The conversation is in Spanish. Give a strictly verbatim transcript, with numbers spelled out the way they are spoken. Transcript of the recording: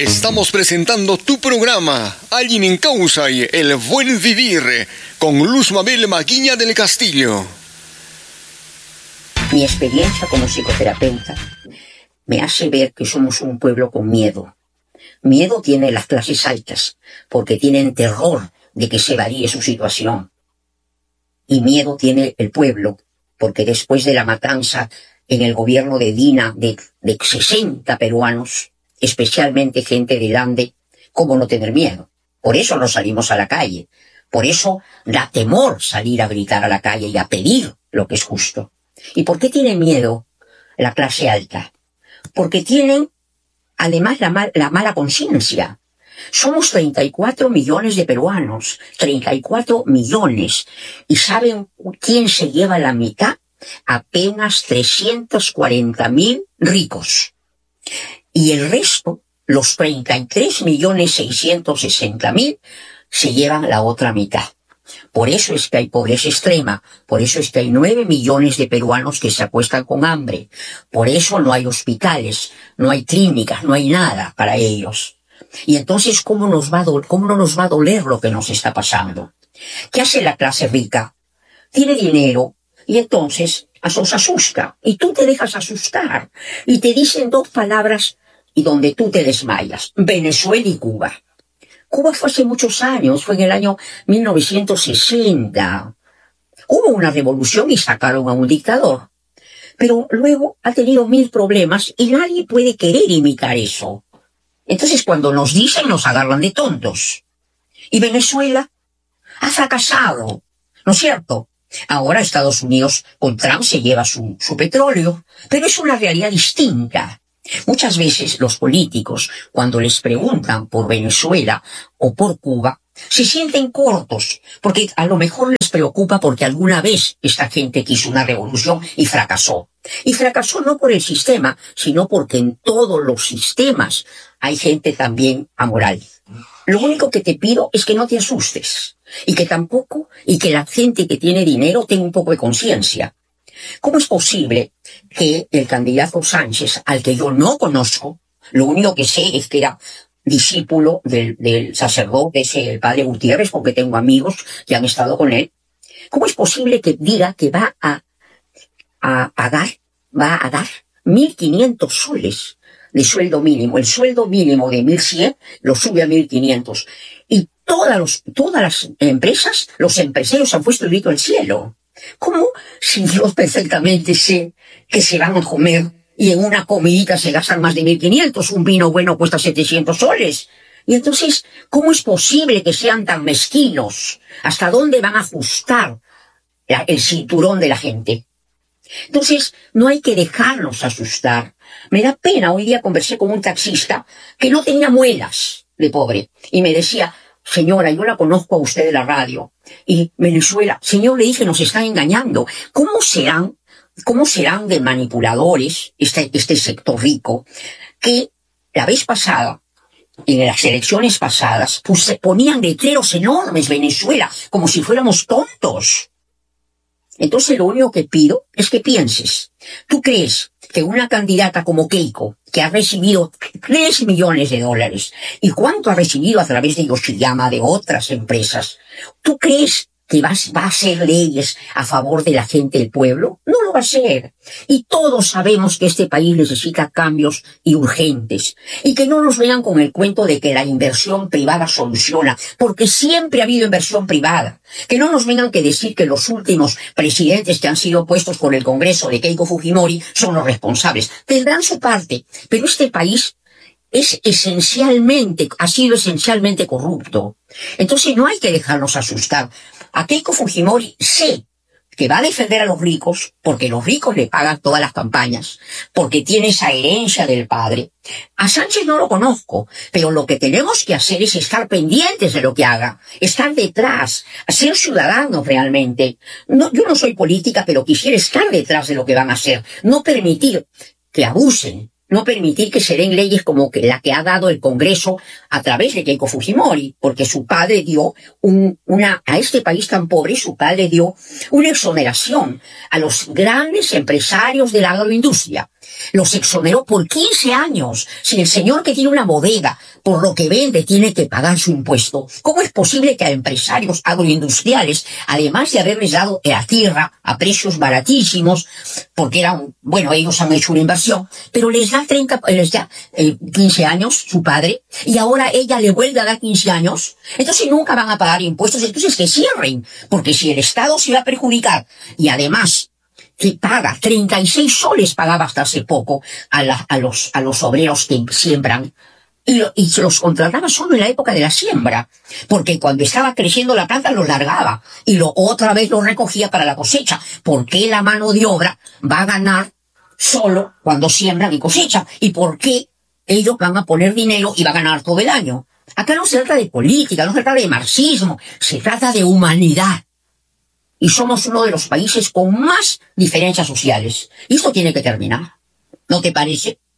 Estamos presentando tu programa, Alguien en Causa y El Buen Vivir, con Luz Mabel Maguiña del Castillo. Mi experiencia como psicoterapeuta me hace ver que somos un pueblo con miedo. Miedo tienen las clases altas, porque tienen terror de que se varíe su situación. Y miedo tiene el pueblo, porque después de la matanza en el gobierno de Dina de, de sesenta peruanos, especialmente gente de grande, ¿cómo no tener miedo? Por eso no salimos a la calle. Por eso da temor salir a gritar a la calle y a pedir lo que es justo. ¿Y por qué tiene miedo la clase alta? Porque tienen, además, la, mal, la mala conciencia. Somos treinta y cuatro millones de peruanos, treinta y cuatro millones. ¿Y saben quién se lleva la mitad? Apenas trescientos cuarenta mil ricos. Y el resto, los treinta y tres millones seiscientos sesenta mil, se llevan la otra mitad. Por eso es que hay pobreza extrema, por eso es que hay nueve millones de peruanos que se acuestan con hambre, por eso no hay hospitales, no hay clínicas, no hay nada para ellos. Y entonces, ¿cómo nos va a doler, cómo no nos va a doler lo que nos está pasando? ¿Qué hace la clase rica? Tiene dinero, y entonces os asusta, y tú te dejas asustar, y te dicen dos palabras, y donde tú te desmayas: Venezuela y Cuba. Cuba fue hace muchos años, fue en el año mil novecientos sesenta. Hubo una revolución y sacaron a un dictador. Pero luego ha tenido mil problemas y nadie puede querer imitar eso. Entonces cuando nos dicen, nos agarran de tontos. Y Venezuela ha fracasado, ¿no es cierto? Ahora Estados Unidos con Trump se lleva su, su petróleo, pero es una realidad distinta. Muchas veces los políticos, cuando les preguntan por Venezuela o por Cuba, se sienten cortos, porque a lo mejor les preocupa porque alguna vez esta gente quiso una revolución y fracasó. Y fracasó no por el sistema, sino porque en todos los sistemas hay gente también amoral. Lo único que te pido es que no te asustes, y que tampoco, y que la gente que tiene dinero tenga un poco de conciencia. ¿Cómo es posible que el candidato Sánchez, al que yo no conozco, lo único que sé es que era discípulo del, del sacerdote, ese, el padre Gutiérrez, porque tengo amigos que han estado con él, cómo es posible que diga que va a, a, a dar, va a dar mil quinientos soles de sueldo mínimo? El sueldo mínimo de mil cien lo sube a mil quinientos. Y todas, los, todas las empresas, los empresarios han puesto el grito al cielo. ¿Cómo? Si yo perfectamente sé que se van a comer y en una comidita se gastan más de mil quinientos, un vino bueno cuesta setecientos soles. Y entonces, ¿cómo es posible que sean tan mezquinos? ¿Hasta dónde van a ajustar la, el cinturón de la gente? Entonces, no hay que dejarnos asustar. Me da pena, hoy día conversé con un taxista que no tenía muelas, de pobre, y me decía: señora, yo la conozco a usted de la radio. Y Venezuela, señor, le dije, nos están engañando. ¿Cómo serán, cómo serán de manipuladores este, este sector rico que la vez pasada, en las elecciones pasadas, pues se ponían letreros enormes, Venezuela, como si fuéramos tontos? Entonces lo único que pido es que pienses. ¿Tú crees que una candidata como Keiko, que ha recibido tres millones de dólares, y cuánto ha recibido a través de Yoshiyama, de otras empresas, ¿tú crees que va, va a hacer leyes a favor de la gente del pueblo? No lo va a hacer. Y todos sabemos que este país necesita cambios y urgentes. Y que no nos vean con el cuento de que la inversión privada soluciona, porque siempre ha habido inversión privada. Que no nos vengan que decir que los últimos presidentes que han sido puestos por el Congreso de Keiko Fujimori son los responsables. Tendrán su parte, pero este país es esencialmente, ha sido esencialmente corrupto. Entonces no hay que dejarnos asustar. A Keiko Fujimori sé que va a defender a los ricos, porque los ricos le pagan todas las campañas, porque tiene esa herencia del padre. A Sánchez no lo conozco, pero lo que tenemos que hacer es estar pendientes de lo que haga, estar detrás, ser ciudadanos realmente. No, yo no soy política, pero quisiera estar detrás de lo que van a hacer, no permitir que abusen no permitir que se den leyes como que la que ha dado el Congreso a través de Keiko Fujimori, porque su padre dio un, una, a este país tan pobre, su padre dio una exoneración a los grandes empresarios de la agroindustria. Los exoneró por quince años. Si el señor que tiene una bodega, por lo que vende, tiene que pagar su impuesto, ¿cómo es posible que a empresarios agroindustriales, además de haberles dado la tierra a precios baratísimos, porque eran, bueno, ellos han hecho una inversión, pero les da treinta, les da eh, quince años su padre, y ahora ella le vuelve a dar quince años, entonces nunca van a pagar impuestos, entonces que cierren, porque si el Estado se va a perjudicar, y además que paga treinta y seis soles, pagaba hasta hace poco a, la, a los a los obreros que siembran, y, lo, y se los contrataba solo en la época de la siembra, porque cuando estaba creciendo la planta los largaba y lo otra vez los recogía para la cosecha. ¿Por qué la mano de obra va a ganar solo cuando siembran y cosechan? ¿Y por qué ellos van a poner dinero y va a ganar todo el año? Acá no se trata de política, no se trata de marxismo, se trata de humanidad. Y somos uno de los países con más diferencias sociales. Y esto tiene que terminar. ¿No te parece?